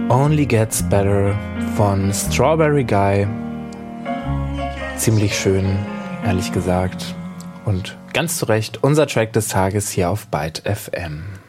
Only Gets Better von Strawberry Guy. Ziemlich schön, ehrlich gesagt. Und ganz zu Recht unser Track des Tages hier auf Byte FM.